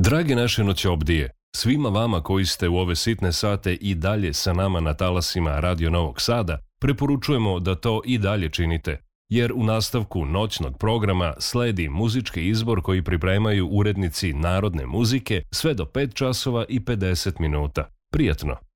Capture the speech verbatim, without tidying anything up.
Drage naše noćobdije, svima vama koji ste u ove sitne sate i dalje sa nama na talasima Radio Novog Sada, preporučujemo da to i dalje činite, jer u nastavku noćnog programa sledi muzički izbor koji pripremaju urednici narodne muzike sve do pet časova i pedeset minuta. Prijatno!